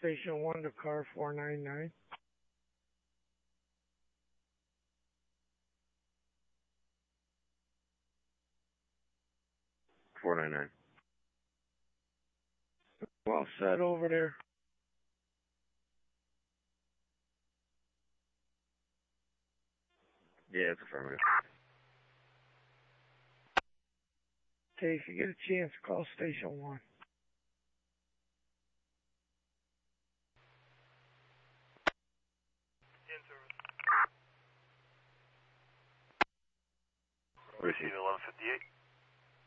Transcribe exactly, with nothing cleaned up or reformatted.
station one to car four nine nine. four nine nine. Well set over there. Yeah, it's affirmative. Hey, if you get a chance, call station one. Receive eleven fifty-eight.